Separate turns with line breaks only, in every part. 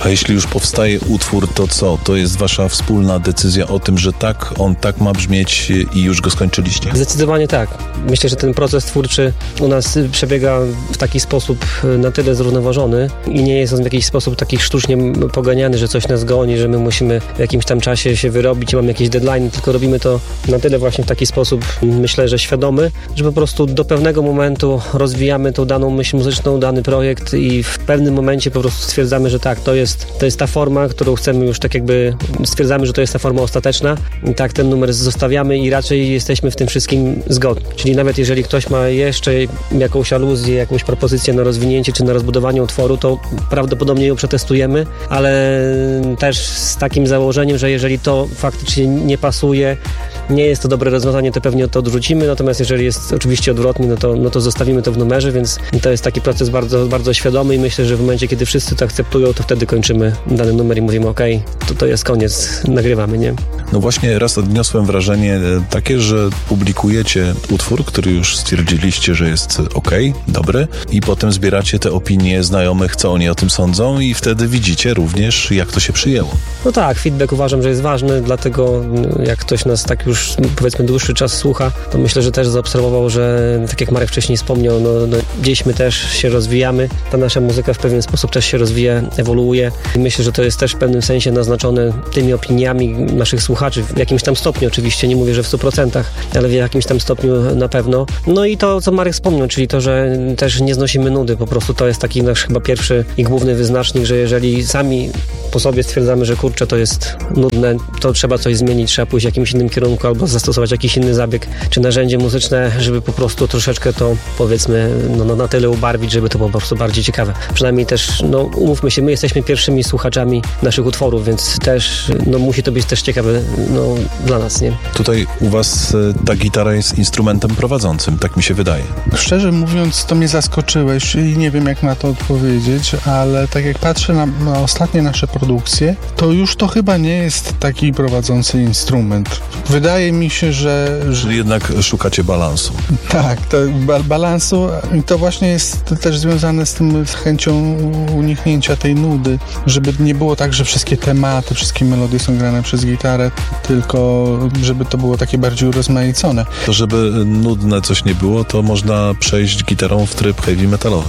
A jeśli już powstaje utwór, to co? To jest wasza wspólna decyzja o tym, że tak, on tak ma brzmieć i już go skończyliście?
Zdecydowanie tak. Myślę, że ten proces twórczy u nas przebiega w taki sposób na tyle zrównoważony i nie jest on w jakiś sposób taki sztucznie poganiany, że coś nas goni, że my musimy w jakimś tam czasie się wyrobić i mamy jakieś deadline, tylko robimy to na tyle właśnie w taki sposób, myślę, że świadomy, że po prostu do pewnego momentu rozwijamy tą daną myśl muzyczną, dany projekt i w pewnym momencie po prostu stwierdzamy, że tak, to jest ta forma, którą chcemy już tak jakby, stwierdzamy, że to jest ta forma ostateczna i tak ten numer zostawiamy i raczej jesteśmy w tym wszystkim zgodni. Czyli nawet jeżeli ktoś ma jeszcze jakąś aluzję, jakąś propozycję na rozwinięcie czy na rozbudowanie utworu, to prawdopodobnie ją przetestujemy, ale też z takim założeniem, że jeżeli to faktycznie nie pasuje, nie jest to dobre rozwiązanie, to pewnie to odrzucimy, natomiast jeżeli jest oczywiście odwrotnie, no to zostawimy to w numerze, więc to jest taki proces bardzo, bardzo świadomy i myślę, że w momencie, kiedy wszyscy to akceptują, to wtedy kończymy dany numer i mówimy okej, to jest koniec, nagrywamy, nie?
No właśnie raz odniosłem wrażenie takie, że publikujecie utwór, który już stwierdziliście, że jest dobry i potem zbieracie te opinie znajomych, co oni o tym sądzą i wtedy widzicie również, jak to się przyjęło.
No tak, feedback uważam, że jest ważny, dlatego jak ktoś nas tak już powiedzmy dłuższy czas słucha, to myślę, że też zaobserwował, że tak jak Marek wcześniej wspomniał, gdzieś my też się rozwijamy, ta nasza muzyka w pewien sposób też się rozwija, ewoluuje i myślę, że to jest też w pewnym sensie naznaczone tymi opiniami naszych słuchaczy, w jakimś tam stopniu oczywiście, nie mówię, że w 100%, ale w jakimś tam stopniu na pewno. No i to, co Marek wspomniał, czyli to, że też nie znosimy nudy, po prostu to jest taki nasz chyba pierwszy i główny wyznacznik, że jeżeli sami po sobie stwierdzamy, że kurczę, to jest nudne, to trzeba coś zmienić, trzeba pójść w jakimś innym kierunku albo zastosować jakiś inny zabieg czy narzędzie muzyczne, żeby po prostu troszeczkę to powiedzmy na tyle ubarwić, żeby to było po prostu bardziej ciekawe. Przynajmniej też, umówmy się, my jesteśmy pierwszymi słuchaczami naszych utworów, więc też musi to być też ciekawe dla nas, nie?
Tutaj u was ta gitara jest instrumentem prowadzącym, tak mi się wydaje.
Szczerze mówiąc, to mnie zaskoczyłeś i nie wiem, jak na to odpowiedzieć, ale tak jak patrzę na ostatnie nasze produkcje, to już to chyba nie jest taki prowadzący instrument. Wydaje mi się, że
jednak szukacie balansu.
Tak, to balansu i to właśnie jest też związane z tym chęcią uniknięcia tej nudy, żeby nie było tak, że wszystkie tematy, wszystkie melodie są grane przez gitarę, tylko żeby to było takie bardziej urozmaicone.
To żeby nudne coś nie było, to można przejść gitarą w tryb heavy metalowy.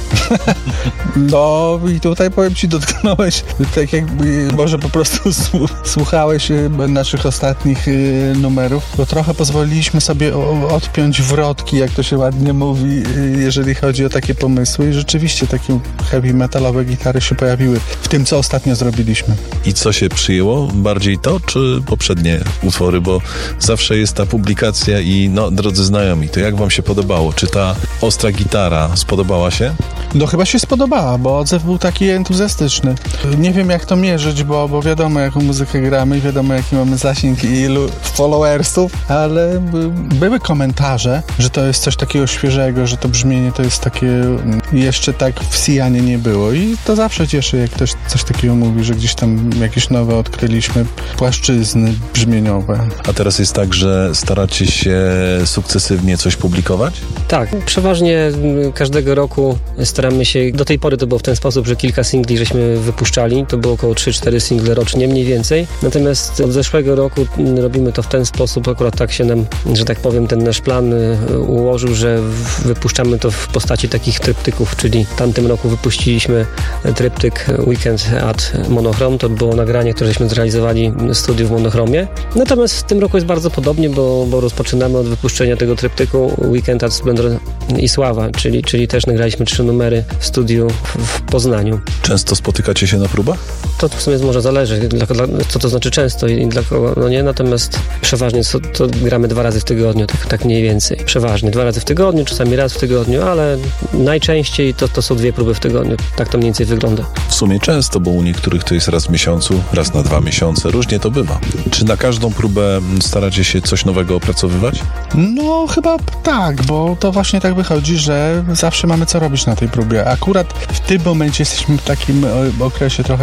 No i tutaj powiem ci, dotknąłeś, tak jakby może po prostu słuchałeś naszych ostatnich numerów, bo trochę pozwoliliśmy sobie odpiąć wrotki, jak to się ładnie mówi, jeżeli chodzi o takie pomysły i rzeczywiście takie heavy metalowe gitary się pojawiły w tym, co ostatnio zrobiliśmy.
I co się przyjęło? Bardziej to, czy poprzednie utwory? Bo zawsze jest ta publikacja i drodzy znajomi, to jak wam się podobało? Czy ta ostra gitara spodobała się?
No chyba się spodobała, bo odzew był taki entuzjastyczny. Nie wiem, jak to mierzyć, bo wiadomo, jaką muzykę gramy i wiadomo, jaki mamy zasięg i ilu followersów, ale były komentarze, że to jest coś takiego świeżego, że to brzmienie to jest takie jeszcze tak w Sianie nie było i to zawsze cieszy, jak ktoś coś takiego mówi, że gdzieś tam jakieś nowe odkryliśmy płaszczyzny brzmieniowe.
A teraz jest tak, że staracie się sukcesywnie coś publikować?
Tak, przeważnie każdego roku staramy się, do tej pory to było w ten sposób, że kilka singli żeśmy wypuszczali, to było około 3-4 single rocznie, mniej więcej. Natomiast od zeszłego roku robimy to w ten sposób, akurat tak się nam, że tak powiem, ten nasz plan ułożył, że wypuszczamy to w postaci takich tryptyków, czyli w tamtym roku wypuściliśmy tryptyk Weekend at Monochrom, to było nagranie, które żeśmy zrealizowali w studiu w Monochromie. Natomiast w tym roku jest bardzo podobnie, bo rozpoczynamy od wypuszczenia tego tryptyku Weekend at Splendor i Sława, czyli też nagraliśmy 3 numery w studiu w Poznaniu.
Często spotykacie się na próbach?
To w sumie może zależy, co to znaczy często i dla kogo, nie? Natomiast przeważnie to gramy 2 razy w tygodniu, tak mniej więcej. Przeważnie 2 razy w tygodniu, czasami raz w tygodniu, ale najczęściej to są 2 próby w tygodniu. Tak to mniej więcej wygląda.
W sumie często, bo u niektórych to jest raz w miesiącu, raz na 2 miesiące. Różnie to bywa. Czy na każdą próbę staracie się coś nowego opracowywać?
No chyba tak, bo to właśnie tak wychodzi, że zawsze mamy co robić na tej próbie. Akurat w tym momencie jesteśmy w takim okresie trochę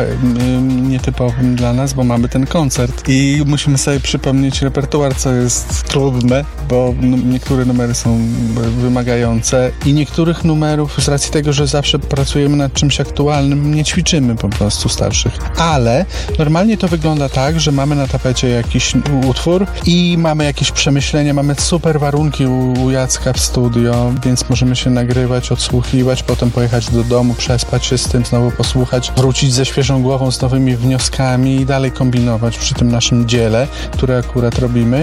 nietypowym dla nas, bo mamy ten koncert i musimy sobie przypomnieć repertuar, co jest trudne, bo niektóre numery są wymagające i niektórych numerów z racji tego, że zawsze pracujemy nad czymś aktualnym, nie ćwiczymy po prostu starszych. Ale normalnie to wygląda tak, że mamy na tapecie jakiś utwór i mamy jakieś przemyślenia, mamy super warunki u Jacka w studio, więc możemy się nagrywać, odsłuchiwać, potem pojechać do domu, przespać się z tym, znowu posłuchać, wrócić ze świeżą głową, z nowymi wnioskami i dalej kombinować przy tym naszym dziele, które akurat robimy.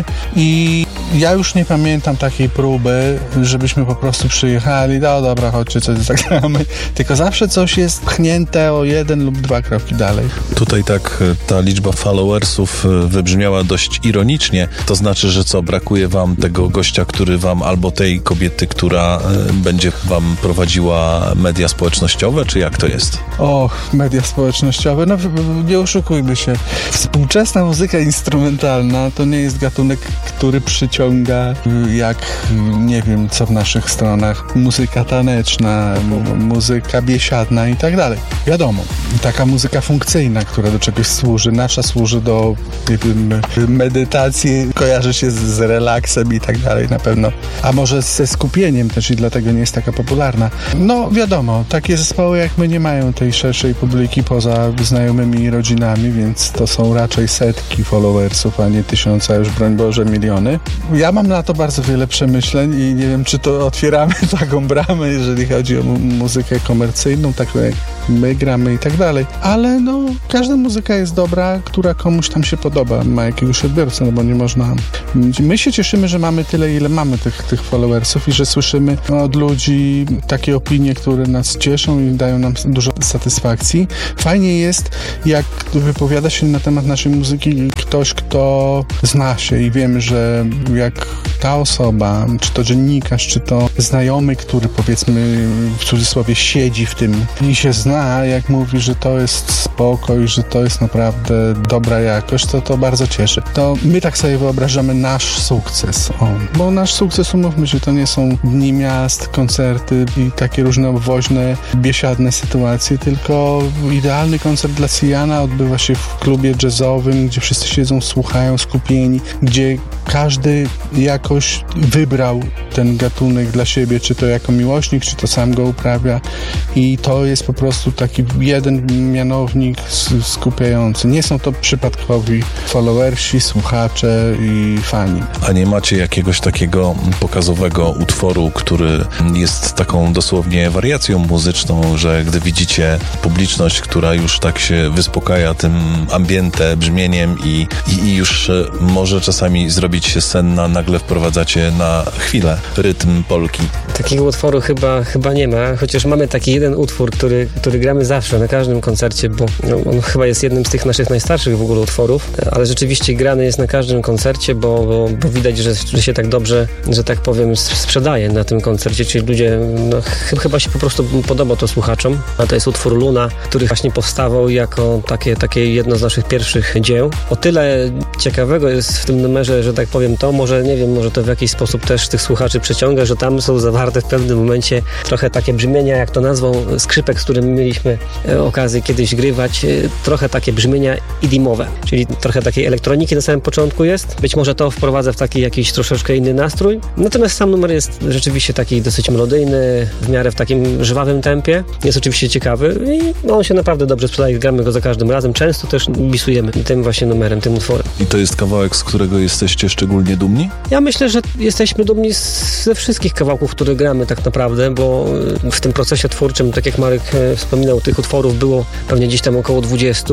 I ja już nie pamiętam takiej próby, żebyśmy po prostu przyjechali, no dobra, chodźcie, coś zagramy, tylko zawsze coś jest pchnięte o 1 lub 2 kroki dalej.
Tutaj tak ta liczba followersów wybrzmiała dość ironicznie. To znaczy, że co, brakuje wam tego gościa, który wam, albo tej kobiety, która będzie wam prowadziła media społecznościowe, czy jak to jest?
Media społecznościowe, no nie oszukujmy się. Współczesna muzyka instrumentalna to nie jest gatunek, który przyciąga jak, nie wiem, co w naszych stronach, muzyka taneczna, muzyka biesiadna i tak dalej. Wiadomo, taka muzyka funkcyjna, która do czegoś służy, nasza służy do, nie wiem, medytacji, kojarzy się z relaksem i tak dalej na pewno, a może ze skupieniem też i dlatego nie jest taka popularna. No wiadomo, takie zespoły jak my nie mają tej szerszej publiki poza znajomymi i rodzinami, więc to są raczej setki followersów, a nie 1000, a już broń Boże miliony. Ja mam na to bardzo wiele przemyśleń i nie wiem, czy to otwieramy taką bramę, jeżeli chodzi o muzykę komercyjną, taką jak my gramy i tak dalej, ale no każda muzyka jest dobra, która komuś tam się podoba, ma jakiegoś odbiorcę, no bo nie można... My się cieszymy, że mamy tyle, ile mamy tych followersów i że słyszymy od ludzi takie opinie, które nas cieszą i dają nam dużo satysfakcji. Fajnie jest, jak wypowiada się na temat naszej muzyki ktoś, kto zna się i wiemy, że jak ta osoba, czy to dziennikarz, czy to znajomy, który powiedzmy w cudzysłowie siedzi w tym i się zna, jak mówi, że to jest spokój, że to jest naprawdę dobra jakość, to bardzo cieszy. To my tak sobie wyobrażamy nasz sukces. Bo nasz sukces, umówmy się, to nie są dni miast, koncerty i takie różne obwoźne, biesiadne sytuacje, tylko idealny koncert dla Siana odbywa się w klubie jazzowym, gdzie wszyscy siedzą, słuchają, skupieni, gdzie każdy jakoś wybrał ten gatunek dla siebie, czy to jako miłośnik, czy to sam go uprawia i to jest po prostu taki jeden mianownik skupiający. Nie są to przypadkowi followersi, słuchacze i fani.
A nie macie jakiegoś takiego pokazowego utworu, który jest taką dosłownie wariacją muzyczną, że gdy widzicie publiczność, która już tak się wyspokaja tym ambiente, brzmieniem i już może czasami zrobić się senna, nagle wprowadzacie na chwilę rytm polki?
Takiego utworu chyba nie ma, chociaż mamy taki jeden utwór, który gramy zawsze, na każdym koncercie, bo on chyba jest jednym z tych naszych najstarszych w ogóle utworów, ale rzeczywiście grany jest na każdym koncercie, bo widać, że się tak dobrze, że tak powiem, sprzedaje na tym koncercie, czyli ludzie, chyba się po prostu podoba to słuchaczom, a to jest utwór Luna, który właśnie powstawał jako takie jedno z naszych pierwszych dzieł. O tyle ciekawego jest w tym numerze, że tak powiem to, może nie wiem, może to w jakiś sposób też tych słuchaczy przeciąga, że tam są zawarte w pewnym momencie trochę takie brzmienia, jak to nazwał skrzypek, z którym mieliśmy okazję kiedyś grywać, trochę takie brzmienia idimowe, czyli trochę takiej elektroniki na samym początku jest. Być może to wprowadza w taki jakiś troszeczkę inny nastrój. Natomiast sam numer jest rzeczywiście taki dosyć melodyjny, w miarę w takim żwawym tempie. Jest oczywiście ciekawy i on się naprawdę dobrze sprzedaje. Gramy go za każdym razem. Często też bisujemy tym właśnie numerem, tym utworem.
I to jest kawałek, z którego jesteście szczególnie dumni?
Ja myślę, że jesteśmy dumni ze wszystkich kawałków, które gramy tak naprawdę, bo w tym procesie twórczym, tak jak Marek wspominał, tych utworów było pewnie gdzieś tam około 20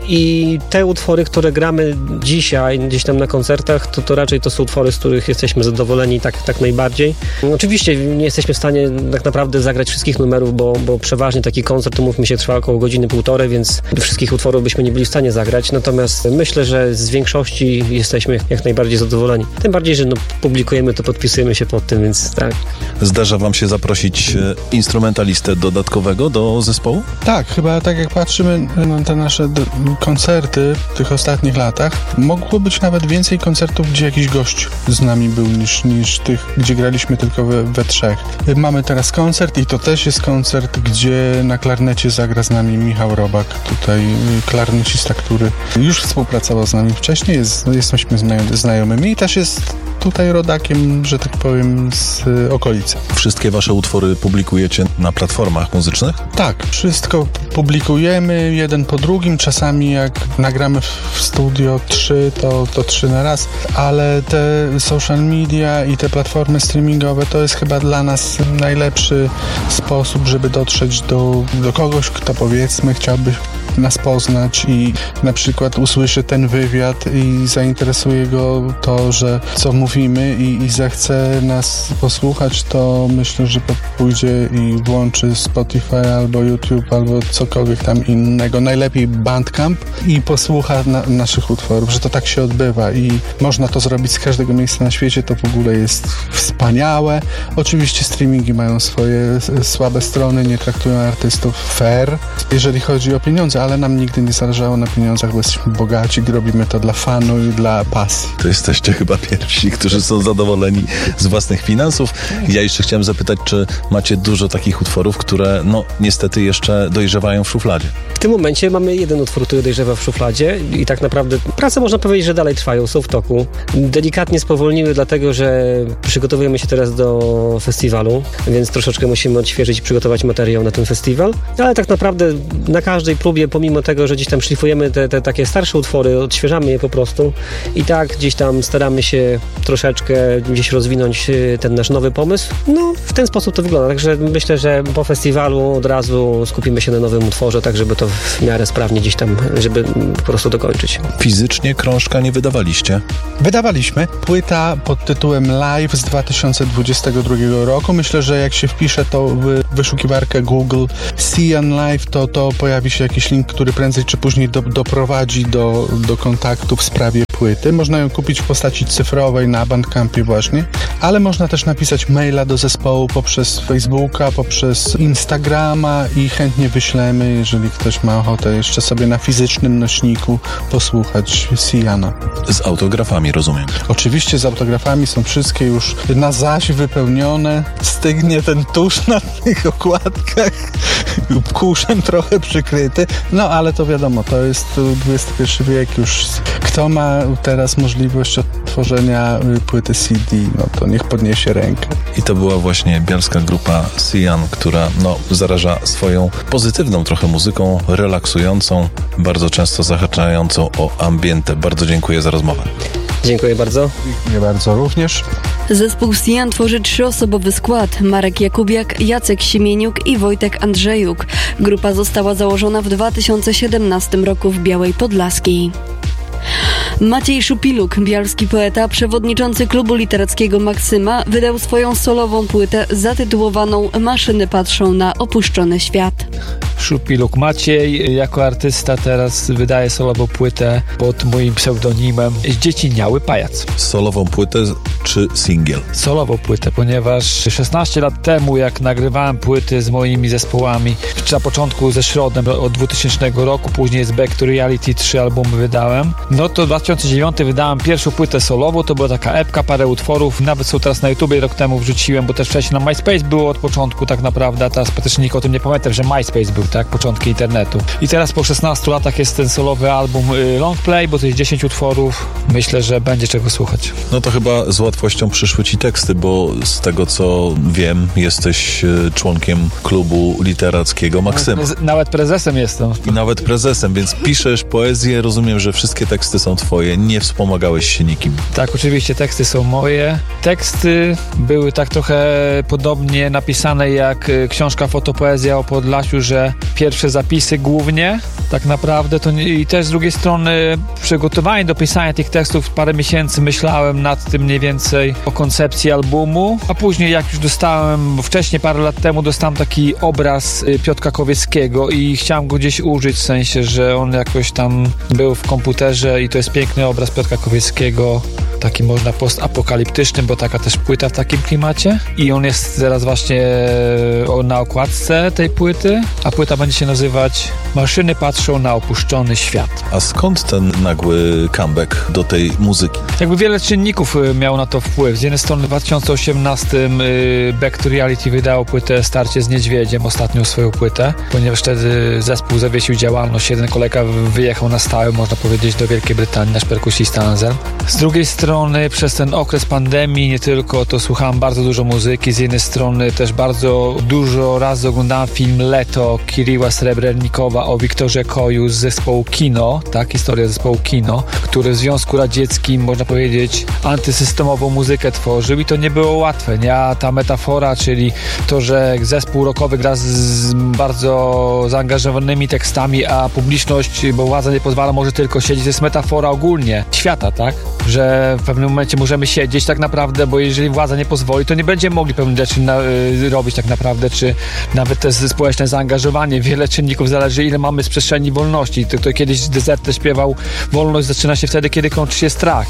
i te utwory, które gramy dzisiaj gdzieś tam na koncertach, to raczej to są utwory, z których jesteśmy zadowoleni tak najbardziej. Oczywiście nie jesteśmy w stanie tak naprawdę zagrać wszystkich numerów, bo przeważnie taki koncert, umówmy się, trwa około godziny, półtorej, więc wszystkich utworów byśmy nie byli w stanie zagrać, natomiast myślę, że z większości jesteśmy jak najbardziej zadowoleni. Tym bardziej, że publikujemy to, podpisujemy się pod tym, więc tak.
Zdarza wam się zaprosić instrumentalistę dodatkowego do zespołu?
Tak, chyba tak jak patrzymy na te nasze koncerty w tych ostatnich latach, mogło być nawet więcej koncertów, gdzie jakiś gość z nami był niż tych, gdzie graliśmy tylko we trzech. Mamy teraz koncert i to też jest koncert, gdzie na klarnecie zagra z nami Michał Robak, tutaj klarnecista, który już współpracował z nami wcześniej, jesteśmy znajomymi i też jest tutaj rodakiem, że tak powiem, z okolicy.
Wszystkie wasze utwory publikujecie na platformach muzycznych?
Tak, wszystko publikujemy jeden po drugim. Czasami jak nagramy w studio 3, to 3 na raz, ale te social media i te platformy streamingowe to jest chyba dla nas najlepszy sposób, żeby dotrzeć do kogoś, kto powiedzmy chciałby nas poznać i na przykład usłyszy ten wywiad i zainteresuje go to, że co mówimy i zechce nas posłuchać, to myślę, że pójdzie i włączy Spotify albo YouTube, albo cokolwiek tam innego, najlepiej Bandcamp i posłucha naszych utworów, że to tak się odbywa i można to zrobić z każdego miejsca na świecie, to w ogóle jest wspaniałe. Oczywiście streamingi mają swoje słabe strony, nie traktują artystów fair, jeżeli chodzi o pieniądze, ale nam nigdy nie zależało na pieniądzach, bo jesteśmy bogaci, robimy to dla fanu i dla pasji.
To jesteście chyba pierwsi, którzy są zadowoleni z własnych finansów. Ja jeszcze chciałem zapytać, czy macie dużo takich utworów, które niestety jeszcze dojrzewają w szufladzie?
W tym momencie mamy jeden utwór, który dojrzewa w szufladzie i tak naprawdę prace można powiedzieć, że dalej trwają, są w toku. Delikatnie spowolniły, dlatego że przygotowujemy się teraz do festiwalu, więc troszeczkę musimy odświeżyć i przygotować materiał na ten festiwal, ale tak naprawdę na każdej próbie, pomimo tego, że gdzieś tam szlifujemy te takie starsze utwory, odświeżamy je po prostu i tak gdzieś tam staramy się troszeczkę gdzieś rozwinąć ten nasz nowy pomysł. W ten sposób to wygląda, także myślę, że po festiwalu od razu skupimy się na nowym utworze, tak żeby to w miarę sprawnie gdzieś tam, żeby po prostu dokończyć.
Fizycznie krążka nie wydawaliście?
Wydawaliśmy. Płyta pod tytułem Live z 2022 roku. Myślę, że jak się wpisze to w wyszukiwarkę Google Sian Live, to pojawi się jakiś link, który prędzej czy później doprowadzi do kontaktu w sprawie płyty. Można ją kupić w postaci cyfrowej na Bandcampie właśnie, ale można też napisać maila do zespołu poprzez Facebooka, poprzez Instagrama i chętnie wyślemy, jeżeli ktoś ma ochotę jeszcze sobie na fizycznym nośniku posłuchać Siana.
Z autografami, rozumiem.
Oczywiście z autografami, są wszystkie już na zaś wypełnione. Stygnie ten tusz na tych okładkach, kuszem trochę przykryty, ale to wiadomo, to jest XXI wiek już. Kto ma teraz możliwość odtworzenia płyty CD, to niech podniesie rękę.
I to była właśnie bialska grupa Sian, która zaraża swoją pozytywną trochę muzyką, relaksującą, bardzo często zahaczającą o ambientę. Bardzo dziękuję za rozmowę.
Dziękuję bardzo.
Dziękuję bardzo również.
Zespół Sian tworzy 3-osobowy skład: Marek Jakubiak, Jacek Siemieniuk i Wojtek Andrzejuk. Grupa została założona w 2017 roku w Białej Podlaskiej. Maciej Szupiluk, bialski poeta, przewodniczący klubu literackiego Maksyma, wydał swoją solową płytę zatytułowaną Maszyny patrzą na opuszczony świat.
Szupiluk Maciej, jako artysta teraz wydaje solową płytę pod moim pseudonimem Zdzieciniały Pajac.
Solową płytę czy singiel?
Solową płytę, ponieważ 16 lat temu, jak nagrywałem płyty z moimi zespołami, na początku ze Środem od 2000 roku, później z Back to Reality 3 albumy wydałem, to w 2009 wydałem pierwszą płytę solową, to była taka epka, parę utworów, nawet są teraz na YouTubie, rok temu wrzuciłem, bo też wcześniej na MySpace było od początku tak naprawdę, a teraz praktycznie nikt o tym nie pamiętam, że MySpace był, tak, początki internetu. I teraz po 16 latach jest ten solowy album Long Play, bo to jest 10 utworów, myślę, że będzie czego słuchać.
To chyba z łatwością przyszły ci teksty, bo z tego co wiem, jesteś członkiem klubu literackiego Maksyma.
Nawet prezesem jestem.
I nawet prezesem, więc piszesz poezję, rozumiem, że wszystkie teksty są twoje, nie wspomagałeś się nikim.
Tak, oczywiście teksty są moje. Teksty były tak trochę podobnie napisane jak książka Fotopoezja o Podlasiu, że pierwsze zapisy głównie, tak naprawdę, to i też z drugiej strony przygotowanie do pisania tych tekstów parę miesięcy myślałem nad tym mniej więcej o koncepcji albumu, a później jak już wcześniej parę lat temu dostałem taki obraz Piotra Kowieckiego i chciałem go gdzieś użyć, w sensie, że on jakoś tam był w komputerze i to jest piękny obraz Piotra Kowieckiego, taki można postapokaliptyczny, bo taka też płyta w takim klimacie i on jest teraz właśnie na okładce tej płyty, a płyta będzie się nazywać Maszyny patrzą na opuszczony świat.
A skąd ten nagły comeback do tej muzyki?
Jakby wiele czynników miało na to wpływ. Z jednej strony w 2018 Back to Reality wydało płytę Starcie z Niedźwiedziem, ostatnią swoją płytę, ponieważ wtedy zespół zawiesił działalność. Jeden kolega wyjechał na stałe, można powiedzieć, do Wielkiej Brytanii, nasz perkusista Anselm. Z drugiej strony przez ten okres pandemii nie tylko, to słuchałem bardzo dużo muzyki. Z jednej strony też bardzo dużo razy oglądałem film Leto Kiriła Srebrennikowa o Wiktorze Koju z zespołu Kino, tak, historia zespołu Kino, który w Związku Radzieckim, można powiedzieć, antysystemową muzykę tworzył i to nie było łatwe, nie? A ta metafora, czyli to, że zespół rockowy gra z bardzo zaangażowanymi tekstami, a publiczność, bo władza nie pozwala, może tylko siedzieć, to jest metafora ogólnie świata, tak? Że w pewnym momencie możemy siedzieć tak naprawdę, bo jeżeli władza nie pozwoli, to nie będziemy mogli pewnych rzeczy robić tak naprawdę, czy nawet te społeczne zaangażowanie. Wiele czynników zależy, ile mamy z przestrzeni wolności. To kiedyś Deserter śpiewał, wolność zaczyna się wtedy, kiedy kończy się strach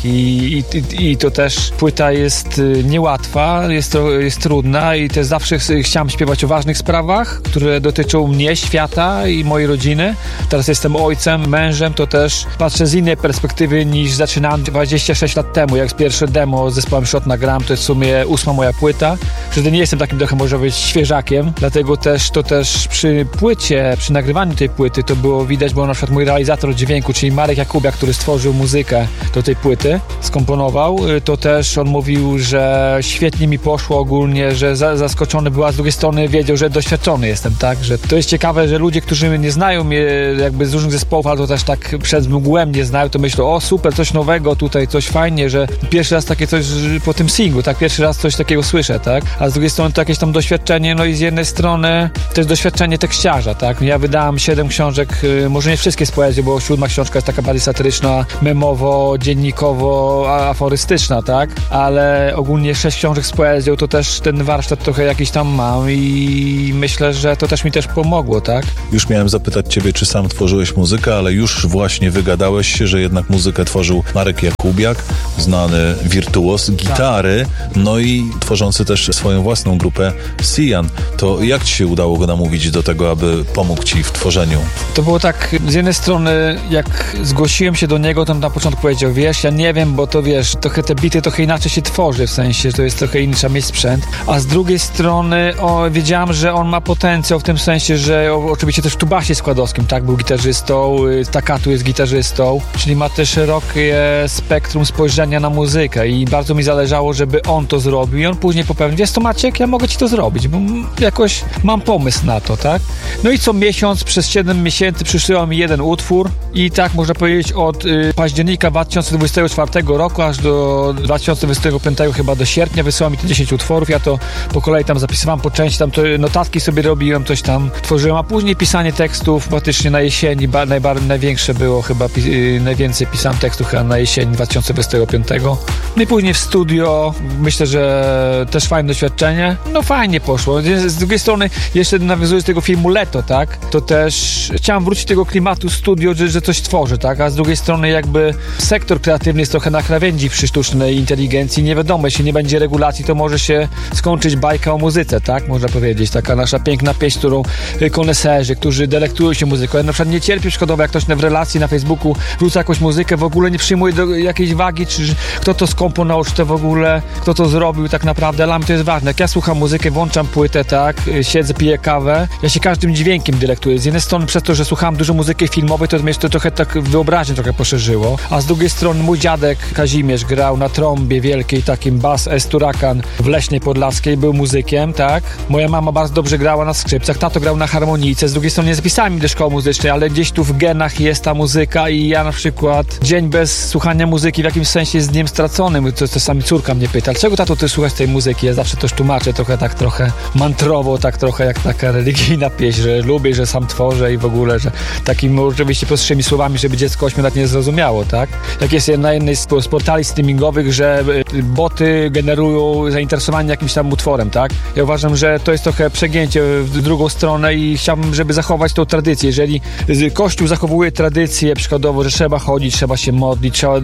i to też płyta jest niełatwa, jest trudna i też zawsze chciałem śpiewać o ważnych sprawach, które dotyczą mnie, świata i mojej rodziny. Teraz jestem ojcem, mężem, to też patrzę z innej perspektywy niż zaczynałem 26 lat temu, jak z pierwsze demo z zespołem Shot nagrałem, to jest w sumie 8. moja płyta. Wtedy nie jestem takim trochę, może być, świeżakiem, dlatego też przy płycie, przy nagrywaniu tej płyty to było widać, bo na przykład mój realizator dźwięku, czyli Marek Jakubiak, który stworzył muzykę do tej płyty, skomponował, to też on mówił, że świetnie mi poszło ogólnie, że zaskoczony był, a z drugiej strony wiedział, że doświadczony jestem, tak, że to jest ciekawe, że ludzie, którzy nie znają mnie jakby z różnych zespołów, ale to też tak przed mgłem nie znają, to myślą, o super, coś nowego tutaj, coś fajnie, że pierwszy raz takie coś po tym singlu, tak, pierwszy raz coś takiego słyszę, tak, a z drugiej strony to jakieś tam doświadczenie, no i z jednej strony też doświadczenie tekściarza, tak, ja wydałem 7 książek, może nie wszystkie z poezji, bo 7. książka jest taka bardziej satyryczna, memowo, dziennikowo, aforystyczna, tak, ale ogólnie 6 książek z poezją, to też ten warsztat trochę jakiś tam mam i myślę, że to też mi pomogło, tak.
Już miałem zapytać ciebie, czy sam tworzyłeś muzykę, ale już właśnie wygadałeś się, że jednak muzykę tworzył Marek Jakubiak, znany wirtuos gitary, no i tworzący też swoją własną grupę Sian. To jak ci się udało go namówić do tego, aby pomógł ci w tworzeniu?
To było tak, z jednej strony jak zgłosiłem się do niego, to na początku powiedział, wiesz, ja nie wiem, bo to wiesz, trochę te bity trochę inaczej się tworzy, w sensie, to jest trochę inny, trzeba mieć sprzęt, a z drugiej strony wiedziałem, że on ma potencjał w tym sensie, że oczywiście też w tubasie składowskim, tak, był gitarzystą, Takatu jest gitarzystą, czyli ma też szerokie spektrum spojrzenia na muzykę i bardzo mi zależało, żeby on to zrobił i on później popełnił, wiesz to Maciek, ja mogę ci to zrobić, bo jakoś mam pomysł na to, tak? No i co miesiąc, przez 7 miesięcy przysyłał mi jeden utwór i tak można powiedzieć od października 2024 roku aż do 2025 chyba do sierpnia wysyłał mi te 10 utworów, ja to po kolei tam zapisywałem po części, tam to notatki sobie robiłem, coś tam tworzyłem, a później pisanie tekstów faktycznie na jesieni, największe było chyba, najwięcej pisałem tekstów chyba na jesieni 2025. No i później w studio, myślę, że też fajne doświadczenie, no fajnie poszło. Z drugiej strony, jeszcze nawiązując do tego filmu Leto, tak, to też chciałem wrócić do tego klimatu studio, że coś tworzę, tak, a z drugiej strony jakby sektor kreatywny jest trochę na krawędzi przy sztucznej inteligencji, nie wiadomo, jeśli nie będzie regulacji, to może się skończyć bajka o muzyce, tak, można powiedzieć, taka nasza piękna pieśń, którą koneserzy, którzy delektują się muzyką. Ja na przykład nie cierpię przykładowo, jak ktoś w relacji na Facebooku wrzuca jakąś muzykę, w ogóle nie przyjmuje do jakiejś wagi, czy kto to skomponował, czy to w ogóle, kto to zrobił tak naprawdę, dla mnie to jest ważne. Jak ja słucham muzykę, włączam płytę, tak, siedzę, piję kawę, ja się każdym dźwiękiem delektuję. Z jednej strony przez to, że słucham dużo muzyki filmowej, to mnie to trochę tak wyobraźnię trochę poszerzyło, a z drugiej strony mój dziadek Kazimierz grał na trąbie wielkiej, takim bas Esturakan w Leśnej Podlaskiej, był muzykiem, tak. Moja mama bardzo dobrze grała na skrzypcach, tato grał na harmonijce, z drugiej strony nie zapisałem mi do szkoły muzycznej, ale gdzieś tu w genach jest ta muzyka i ja na przykład dzień bez słuchania muzyki w jakimś sensie jest dniem straconym. To czasami córka mnie pyta, dlaczego tato ty słuchasz tej muzyki? Ja zawsze też tłumaczę trochę mantrowo, tak trochę jak taka religijna pieśń, że lubię, że sam tworzę i w ogóle, że takimi oczywiście prostszymi słowami, żeby dziecko 8 lat nie zrozumiało, tak? Jak jest na jednej z portali streamingowych, że boty generują zainteresowanie jakimś tam utworem, tak? Ja uważam, że to jest trochę przegięcie w drugą stronę i chciałbym, żeby zachować tą tradycję. Jeżeli Kościół zachowuje tradycję przykładowo, że trzeba chodzić, trzeba się modlić, trzeba robić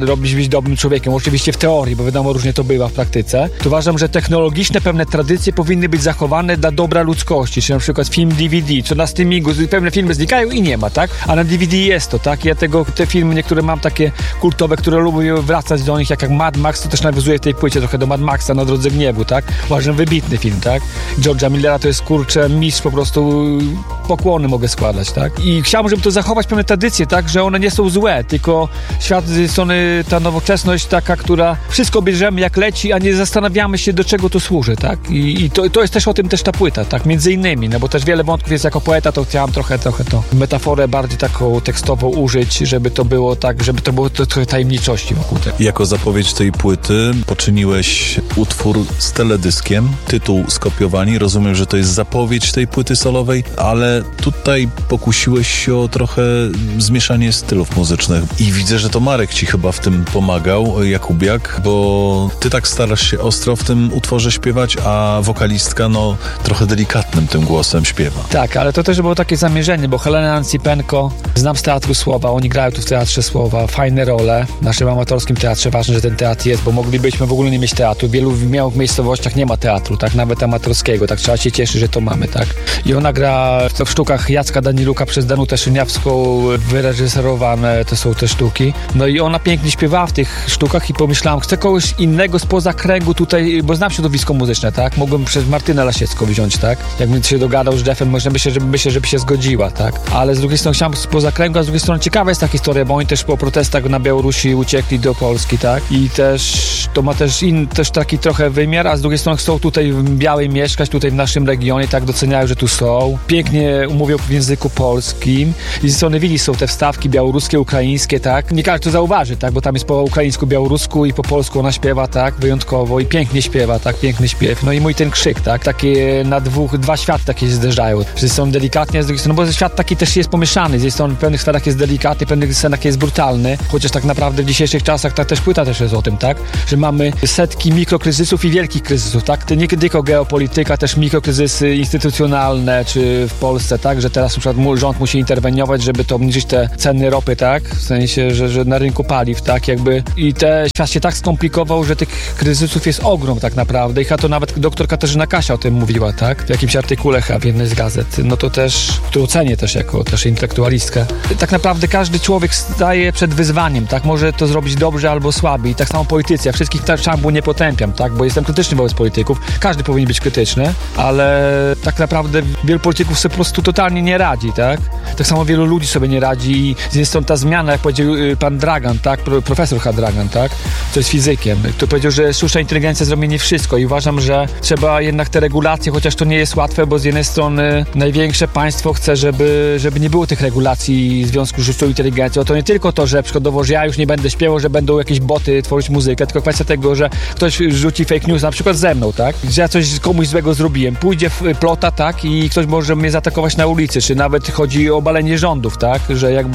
być dobrym człowiekiem, oczywiście w teorii, bo wiadomo, różnie to bywa w praktyce, to uważam, że technologiczne pewne tradycje powinny być zachowane dla dobra ludzkości, czyli na przykład film DVD, co na streamingu pewne filmy znikają i nie ma, tak? A na DVD jest to, tak? Ja te filmy niektóre mam takie kultowe, które lubię wracać do nich, jak Mad Max, to też nawiązuje w tej płycie trochę do Mad Maxa na Drodze Gniewu, tak? Uważam, wybitny film, tak? George'a Millera to jest, kurczę, mistrz, po prostu pokłony mogę składać, tak? I chciałbym, żeby to zachować pewne tradycje, tak? Że one nie są złe, tylko świat z strony ta nowoczesność taka, która wszystko bierzemy jak leci, a nie zastanawiamy się, do czego to służy, tak? I to jest też o tym też ta płyta, tak? Między innymi, no bo też wiele wątków jest jako poeta, to chciałam trochę to metaforę bardziej taką tekstową użyć, żeby to było tak, żeby to było trochę tajemniczości wokół tego.
Jako zapowiedź tej płyty poczyniłeś utwór z teledyskiem, tytuł Skopiowani. Rozumiem, że to jest zapowiedź tej płyty solowej, ale tutaj pokusiłeś się o trochę zmieszanie stylów muzycznych i widzę, że to Marek ci chyba w tym pomagał, Jakubiak, bo ty tak starasz się ostro w tym utworze śpiewać, a wokalistka trochę delikatnym tym głosem śpiewa.
Tak, ale to też było takie zamierzenie, bo Helena Ansipenko, znam z teatru Słowa, oni grają tu w Teatrze Słowa, fajne role. W naszym amatorskim teatrze ważne, że ten teatr jest, bo moglibyśmy w ogóle nie mieć teatru. W wielu małych miejscowościach nie ma teatru, tak, nawet amatorskiego, tak, trzeba się cieszyć, że to mamy, tak. I ona gra w sztukach Jacka Daniluka przez Danutę Szyniawską wyreżyserowane, to są te sztuki. No i ona pięknie śpiewała w tych sztukach i pomyślałam, chcę kogoś innego spoza kręgu tutaj, bo znam środowisko muzyczne, tak, mógłbym przez Martynę Lasiecką wziąć, tak, jakbym się dogadał z Jeffem, myślę, żeby się zgodziła, tak, ale z drugiej strony chciałam spoza kręgu, a z drugiej strony ciekawa jest ta historia, bo oni też po protestach na Białorusi uciekli do Polski, tak, i też to ma też taki trochę wymiar, a z drugiej strony chcą tutaj w Białej mieszkać, tutaj w naszym regionie, tak, doceniają, że tu są, pięknie mówią w języku polskim i z strony widzi są te wstawki białoruskie, ukraińskie, tak, nie każdy to zauważy, tak, bo tam jest po ukraińsku, białorusku i po polsku ona śpiewa, tak, wyjątkowo i pięknie śpiewa, tak, piękny śpiew, no i mój ten krzyk, tak, takie na dwa światy takie się zderzają, że są delikatnie, a z drugiej strony, bo świat taki też jest pomieszany, z jednej strony w pewnych sferach jest delikatny, w pewnych scenach jest brutalny, chociaż tak naprawdę w dzisiejszych czasach ta też płyta też jest o tym, tak, że mamy setki mikrokryzysów i wielkich kryzysów, tak, to nie tylko geopolityka, też mikrokryzysy instytucjonalne, czy w Polsce, tak, że teraz na przykład rząd musi interweniować, żeby to obniżyć te ceny ropy, tak, w sensie, że na rynku paliw, tak, jakby i świat się tak skomplikował, że tych kryzysów jest ogrom tak naprawdę i to nawet doktor Katarzyna Kasia o tym mówiła, tak, w jakimś artykule w jednej z gazet, no to też, którą cenię też jako też intelektualistkę. Tak naprawdę każdy człowiek staje przed wyzwaniem, tak, może to zrobić dobrze albo słaby i tak samo politycy, ja wszystkich szambu nie potępiam, tak, bo jestem krytyczny wobec polityków, każdy powinien być krytyczny, ale tak naprawdę wielu polityków sobie po prostu totalnie nie radzi, tak, tak samo wielu ludzi sobie nie radzi i jest ta zmiana, jak powiedział pan Dragan, tak, profesor Dragan, tak, to jest fizykiem, to powiedział, że sztuczna inteligencja zrobi nie wszystko i uważam, że trzeba jednak te regulacje, chociaż to nie jest łatwe, bo z jednej strony największe państwo chce, żeby nie było tych regulacji w związku z sztuczną inteligencją. To nie tylko to, że przykładowo, że ja już nie będę śpiewał, że będą jakieś boty tworzyć muzykę, tylko kwestia tego, że ktoś rzuci fake news, na przykład ze mną, tak? Że ja coś komuś złego zrobiłem. Pójdzie w plota, tak? I ktoś może mnie zaatakować na ulicy, czy nawet chodzi o obalenie rządów, tak? Że jakby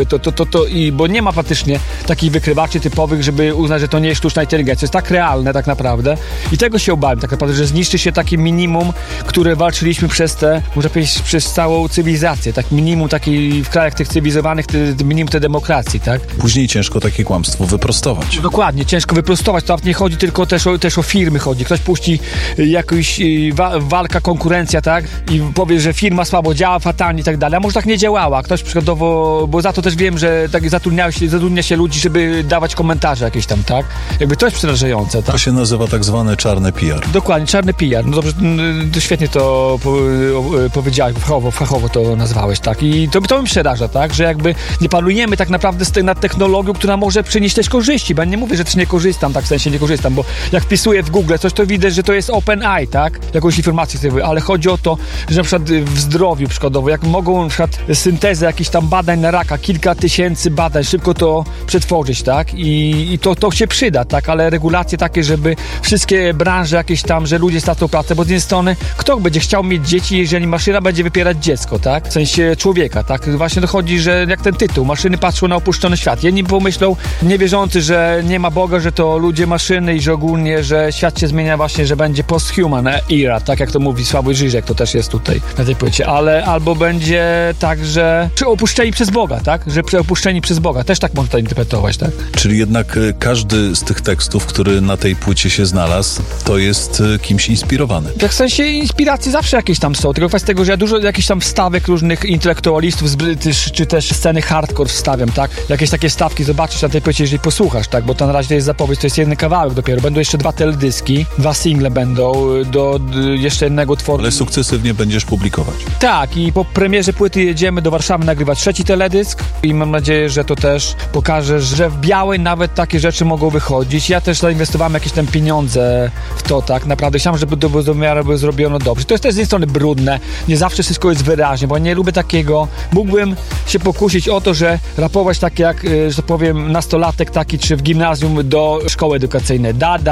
bo nie ma praktycznie takich wykrywaczy typowych, żeby uznać, że to nie jest sztuczna inteligencja. To jest tak realne tak naprawdę i tego się obawiam tak naprawdę, że zniszczy się takie minimum, które walczyliśmy można powiedzieć, przez całą cywilizację, tak minimum takiej w krajach tych cywilizowanych, minimum tej demokracji, tak?
Później ciężko takie kłamstwo wyprostować.
Dokładnie, ciężko wyprostować, to nie chodzi tylko też o firmy chodzi, ktoś puści jakąś walka, konkurencja, tak? I powie, że firma słabo działa, fatalnie i tak dalej, a może tak nie działała, ktoś przykładowo, bo za to też wiem, że tak zatrudnia się ludzi, żeby dawać komentarze jakieś tam, tak? Jakby to jest przerażające, tak?
To się nazywa tak zwany czarny PR.
Dokładnie, czarny PR, no dobrze, to świetnie to powiedziałeś, fachowo to nazwałeś, tak? I to mi przeraża, tak? Że jakby nie panujemy tak naprawdę nad technologią, która może przynieść też korzyści, bo ja nie mówię, że też nie korzystam, tak w sensie nie korzystam, bo jak wpisuję w Google coś, to widzę, że to jest OpenAI, tak? Jakąś informację sobie, ale chodzi o to, że na przykład w zdrowiu przykładowo, jak mogą na przykład syntezę jakichś tam badań na raka, kilka tysięcy badań, szybko to przetworzyć, tak? I to się przyda, tak? Ale regulacje takie, żeby wszystkie branże jakieś tam, że ludzie stracą pracę, bo z jednej strony kto będzie chciał mieć dzieci, jeżeli maszyna będzie wypierać dziecko, tak? W sensie człowieka, tak? Właśnie dochodzi, że jak ten tytuł, maszyny patrzą na opuszczony świat. Jedni pomyślą, niewierzący, że nie ma Boga, że to ludzie maszyny i że ogólnie, że świat się zmienia właśnie, że będzie post-human era, tak jak to mówi Sławoj Żyżek, to też jest tutaj na tej płycie, ale albo będzie tak, że opuszczeni przez Boga, tak? Że opuszczeni przez Boga, też tak można to interpretować, tak?
Czyli jednak jednak każdy z tych tekstów, który na tej płycie się znalazł, to jest kimś inspirowany.
W sensie inspiracji zawsze jakieś tam są, tylko kwestia tego, że ja dużo jakichś tam wstawek różnych intelektualistów czy też sceny hardcore wstawiam, tak? Jakieś takie wstawki zobaczysz na tej płycie, jeżeli posłuchasz, tak? Bo to na razie to jest zapowiedź, to jest jeden kawałek dopiero. Będą jeszcze 2 teledyski, 2 single będą do jeszcze jednego utworu.
Ale sukcesywnie będziesz publikować.
Tak, i po premierze płyty jedziemy do Warszawy nagrywać 3. teledysk i mam nadzieję, że to też pokaże, że w Białej nawet takie rzeczy mogą wychodzić. Ja też zainwestowałem jakieś tam pieniądze w to, tak naprawdę. Chciałem, żeby to było w miarę zrobione dobrze. To jest też z jednej strony brudne, nie zawsze wszystko jest wyraźnie, bo nie lubię takiego. Mógłbym się pokusić o to, że rapować tak jak, że tak powiem, nastolatek taki, czy w gimnazjum do szkoły edukacyjnej.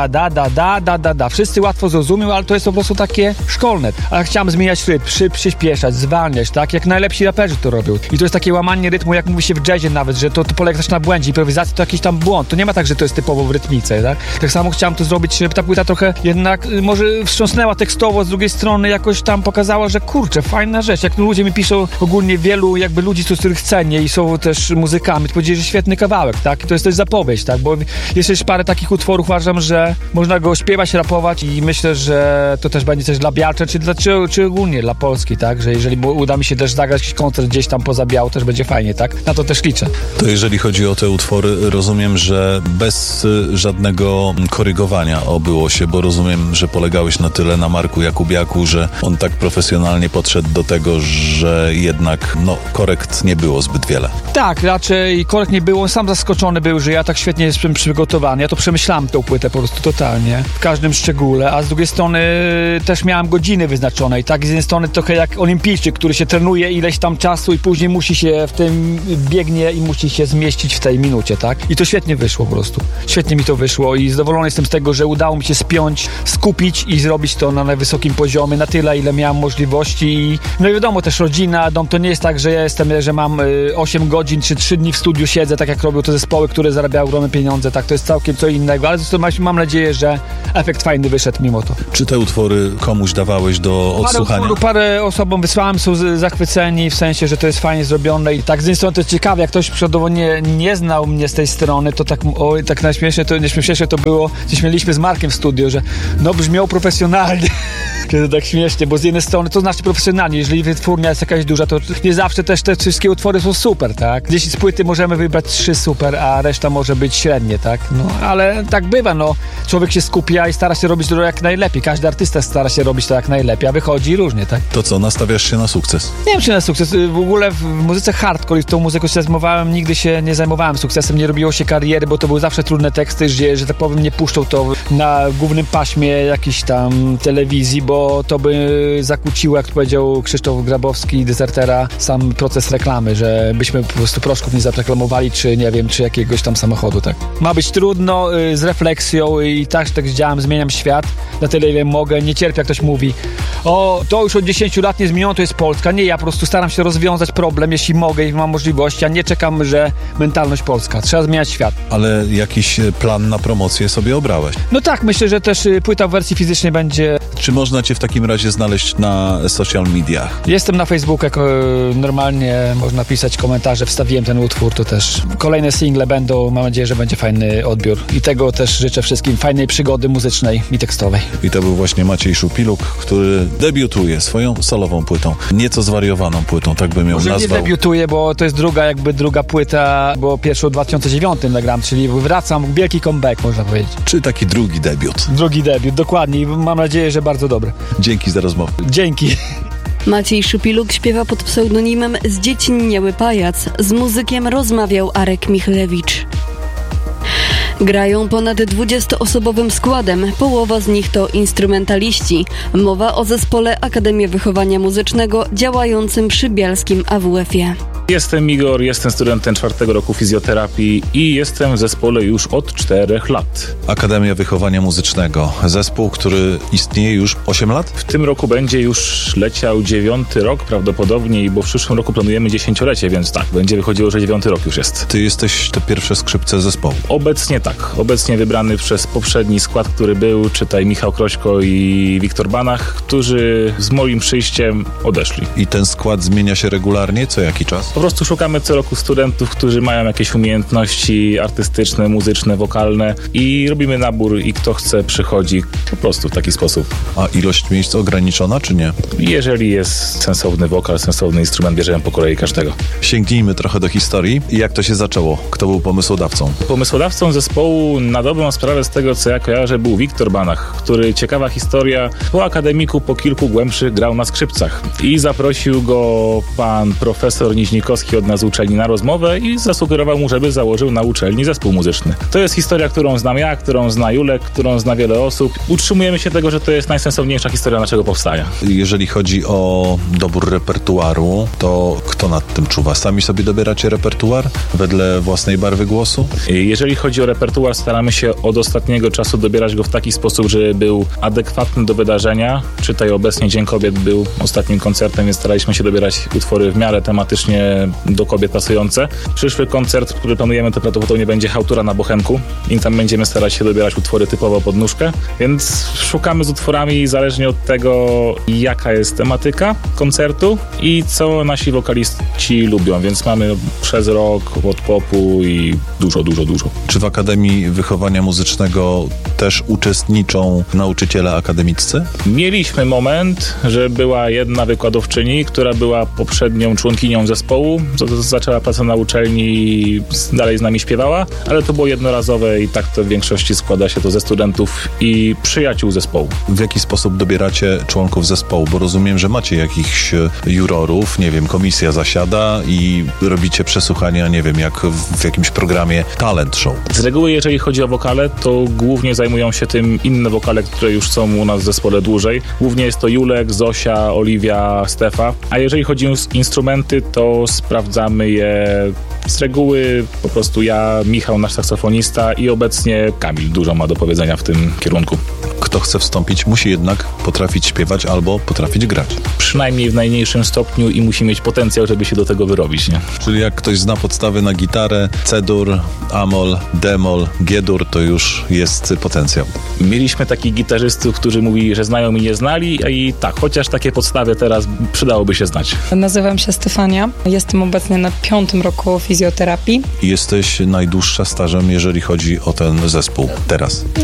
Da. Wszyscy łatwo zrozumią, ale to jest po prostu takie szkolne. A ja chciałem zmieniać rytm, przyspieszać, zwalniać, tak? Jak najlepsi raperzy to robią. I to jest takie łamanie rytmu, jak mówi się w jazzie nawet, że to polega też na błędzie. Improwizacja to jakiś tam błąd. To nie ma tak, że to jest typowo w rytmice, tak? Tak samo chciałem to zrobić, żeby ta płyta trochę jednak może wstrząsnęła tekstowo, z drugiej strony jakoś tam pokazała, że kurczę, fajna rzecz. Jak ludzie mi piszą, ogólnie wielu jakby ludzi, których cenię i są też muzykami, to powiedzieli, że świetny kawałek, tak? I to jest też zapowiedź, tak? Bo jest też parę takich utworów, uważam, że można go śpiewać, rapować i myślę, że to też będzie też dla Białcza, czy ogólnie dla Polski, tak? Że jeżeli uda mi się też zagrać jakiś koncert gdzieś tam poza Białą, też będzie fajnie, tak? Na to też liczę.
To jeżeli chodzi o te utwory, rozumiem, że bez żadnego korygowania obyło się, bo rozumiem, że polegałeś na tyle na Marku Jakubiaku, że on tak profesjonalnie podszedł do tego, że jednak, korekt nie było zbyt wiele.
Tak, raczej korekt nie było. On sam zaskoczony był, że ja tak świetnie jestem przygotowany. Ja to przemyślałem tą płytę po prostu totalnie, w każdym szczególe, a z drugiej strony też miałem godziny wyznaczone i tak z jednej strony trochę jak olimpijczyk, który się trenuje ileś tam czasu i później musi się w tym biegnie i musi się zmieścić w tej minucie, tak? I to świetnie wyszło po prostu. Świetnie mi to wyszło i zadowolony jestem z tego, że udało mi się spiąć, skupić i zrobić to na najwysokim poziomie, na tyle, ile miałem możliwości i no i wiadomo, też rodzina, dom, to nie jest tak, że mam 8 godzin czy 3 dni w studiu siedzę, tak jak robią te zespoły, które zarabiają ogromne pieniądze, tak, to jest całkiem co innego, ale mam nadzieję, że efekt fajny wyszedł mimo to.
Czy te utwory komuś dawałeś do odsłuchania?
Parę osobom wysłałem, są zachwyceni, w sensie, że to jest fajnie zrobione i tak z jednej strony to jest ciekawe, jak ktoś przykładowo nie znał mnie z tej strony, to tak najśmieszniejsze to było, że śmieliśmy z Markiem w studiu, że brzmiał profesjonalnie. To tak śmiesznie, bo z jednej strony to znaczy profesjonalnie, jeżeli wytwórnia jest jakaś duża, to nie zawsze też te wszystkie utwory są super, tak? Gdzieś z płyty możemy wybrać 3 super, a reszta może być średnie, tak? Ale tak bywa, człowiek się skupia i stara się robić to jak najlepiej, każdy artysta stara się robić to jak najlepiej, a wychodzi różnie, tak?
To co, nastawiasz się na sukces?
Nie wiem, czy na sukces, w ogóle w muzyce hardcore i z tą muzyką się zajmowałem, nigdy się nie zajmowałem sukcesem, nie robiło się kariery, bo to były zawsze trudne teksty, że tak powiem nie puszczą to na głównym paśmie jakiejś tam telewizji, bo to by zakłóciło, jak powiedział Krzysztof Grabowski, Desertera, sam proces reklamy, że byśmy po prostu proszków nie zareklamowali, czy nie wiem, czy jakiegoś tam samochodu, tak. Ma być trudno, z refleksją i tak działam, zmieniam świat na tyle, ile mogę, nie cierpię, jak ktoś mówi, to już od 10 lat nie zmieniono, to jest Polska. Nie, ja po prostu staram się rozwiązać problem, jeśli mogę i mam możliwości, a nie czekam, że mentalność polska. Trzeba zmieniać świat.
Ale jakiś plan na promocję sobie obrałeś?
No tak, myślę, że też płyta w wersji fizycznej będzie.
Czy można cię w takim razie znaleźć na social mediach?
Jestem na Facebooku, normalnie można pisać komentarze, wstawiłem ten utwór, to też kolejne single będą, mam nadzieję, że będzie fajny odbiór i tego też życzę wszystkim, fajnej przygody muzycznej i tekstowej. I
to był właśnie Maciej Szupiluk, który debiutuje swoją solową płytą, nieco zwariowaną płytą, tak bym ją nazwał.
Nie debiutuje, bo to jest druga płyta, bo pierwszą w 2009 nagram, czyli wracam, wielki comeback, można powiedzieć.
Czy taki drugi debiut.
Drugi debiut, dokładnie i mam nadzieję, że bardzo dobry.
Dzięki za rozmowę.
Dzięki.
Maciej Szupiluk śpiewa pod pseudonimem Zdziecinniały Pajac. Z muzykiem rozmawiał Arek Michlewicz. Grają ponad 20-osobowym składem, połowa z nich to instrumentaliści. Mowa o zespole Akademii Wychowania Muzycznego działającym przy bielskim AWF-ie.
Jestem Igor, jestem studentem 4. roku fizjoterapii i jestem w zespole już od 4 lat.
Akademia Wychowania Muzycznego. Zespół, który istnieje już 8 lat?
W tym roku będzie już leciał 9. rok prawdopodobnie, bo w przyszłym roku planujemy 10-lecie, więc tak, będzie wychodziło, że 9. rok już jest.
Ty jesteś te pierwsze skrzypce zespołu?
Obecnie tak. Obecnie wybrany przez poprzedni skład, który był, czytaj Michał Krośko i Wiktor Banach, którzy z moim przyjściem odeszli.
I ten skład zmienia się regularnie? Co jaki czas?
Po prostu szukamy co roku studentów, którzy mają jakieś umiejętności artystyczne, muzyczne, wokalne i robimy nabór i kto chce przychodzi po prostu w taki sposób.
A ilość miejsc ograniczona, czy nie?
Jeżeli jest sensowny wokal, sensowny instrument, bierzemy po kolei każdego.
Sięgnijmy trochę do historii. Jak to się zaczęło? Kto był pomysłodawcą?
Pomysłodawcą zespołu na dobrą sprawę z tego, co ja kojarzę, był Wiktor Banach, który, ciekawa historia, po akademiku, po kilku głębszych grał na skrzypcach i zaprosił go pan profesor Niźnikowski od nas z uczelni na rozmowę i zasugerował mu, żeby założył na uczelni zespół muzyczny. To jest historia, którą znam ja, którą zna Julek, którą zna wiele osób. Utrzymujemy się tego, że to jest najsensowniejsza historia naszego powstania.
Jeżeli chodzi o dobór repertuaru, to kto nad tym czuwa? Sami sobie dobieracie repertuar wedle własnej barwy głosu?
Jeżeli chodzi o repertuar, staramy się od ostatniego czasu dobierać go w taki sposób, żeby był adekwatny do wydarzenia. Czytaj, obecnie Dzień Kobiet był ostatnim koncertem, więc staraliśmy się dobierać utwory w miarę tematycznie do kobiet pasujące. Przyszły koncert, który planujemy, to prawdopodobnie będzie Chałtura na Bochemku i tam będziemy starać się dobierać utwory typowo pod nóżkę, więc szukamy z utworami zależnie od tego, jaka jest tematyka koncertu i co nasi wokaliści lubią, więc mamy przez rock, od popu i dużo.
Czy w Akademii Wychowania Muzycznego też uczestniczą nauczyciele akademiccy?
Mieliśmy moment, że była jedna wykładowczyni, która była poprzednią członkinią zespołu, zaczęła pracę na uczelni i dalej z nami śpiewała, ale to było jednorazowe i tak to w większości składa się to ze studentów i przyjaciół zespołu.
W jaki sposób dobieracie członków zespołu? Bo rozumiem, że macie jakichś jurorów, nie wiem, komisja zasiada i robicie przesłuchania, nie wiem, jak w jakimś programie talent show.
Z reguły, jeżeli chodzi o wokale, to głównie zajmują się tym inne wokale, które już są u nas w zespole dłużej. Głównie jest to Julek, Zosia, Oliwia, Stefa. A jeżeli chodzi o instrumenty, to sprawdzamy je z reguły po prostu ja, Michał, nasz saksofonista i obecnie Kamil dużo ma do powiedzenia w tym kierunku.
Kto chce wstąpić, musi jednak potrafić śpiewać albo potrafić grać.
Przynajmniej w najmniejszym stopniu i musi mieć potencjał, żeby się do tego wyrobić, nie?
Czyli jak ktoś zna podstawy na gitarę, C-dur, A-moll, D-moll, G-dur, to już jest potencjał.
Mieliśmy takich gitarzystów, którzy mówili, że znają i nie znali i tak, chociaż takie podstawy teraz przydałoby się znać.
Nazywam się Stefania, jestem obecnie na 5. roku fizjoterapii.
Jesteś najdłuższa stażem, jeżeli chodzi o ten zespół teraz.